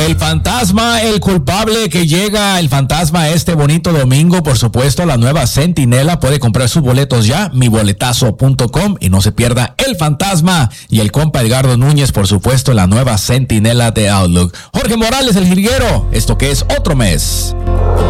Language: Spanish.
El fantasma, el culpable que llega, el fantasma este bonito domingo, por supuesto, la nueva Centinela. Puede comprar sus boletos ya, miboletazo.com, y no se pierda el fantasma y el compa Edgardo Núñez, por supuesto, la nueva Centinela de Outlook. Jorge Morales, el jilguero, esto que es otro mes.